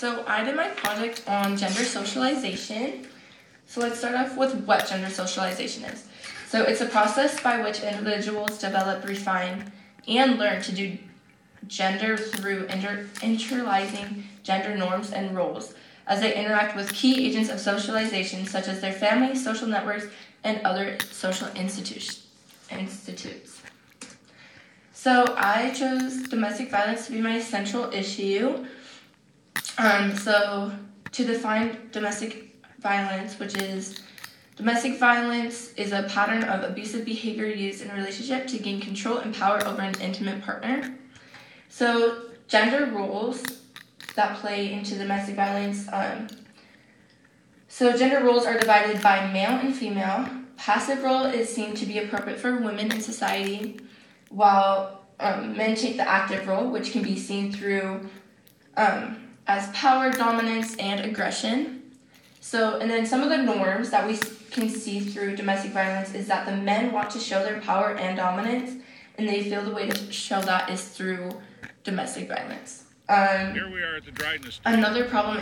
So I did my project on gender socialization. So let's start off with what gender socialization is. So it's a process by which individuals develop, refine, and learn to do gender through internalizing gender norms and roles as they interact with key agents of socialization such as their families, social networks, and other social institutes. So I chose domestic violence to be my central issue. So to define domestic violence is a pattern of abusive behavior used in a relationship to gain control and power over an intimate partner. So gender roles that play into domestic violence. So gender roles are divided by male and female. Passive role is seen to be appropriate for women in society, while men take the active role, which can be seen through as power, dominance, and aggression. So, and then some of the norms that we can see through domestic violence is that the men want to show their power and dominance, and they feel the way to show that is through domestic violence. Here we are at the Dryden Estate. Another problem